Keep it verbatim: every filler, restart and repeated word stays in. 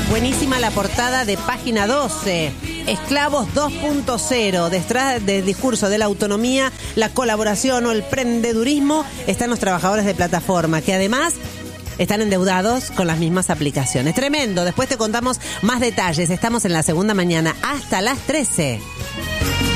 Buenísima la portada de Página doce. Esclavos dos punto cero. Detrás del discurso de la autonomía, la colaboración o el emprendedurismo están los trabajadores de plataforma, que además están endeudados con las mismas aplicaciones. Tremendo. Después te contamos más detalles. Estamos en la segunda mañana hasta las trece.